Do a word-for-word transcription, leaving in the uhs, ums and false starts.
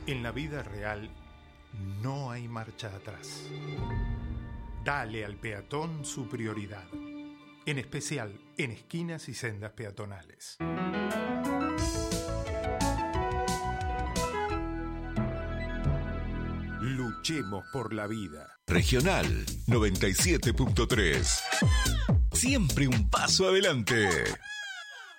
En la vida real no hay marcha atrás. Dale al peatón su prioridad, en especial en esquinas y sendas peatonales. Luchemos por la vida. Regional noventa y siete punto tres. Siempre un paso adelante.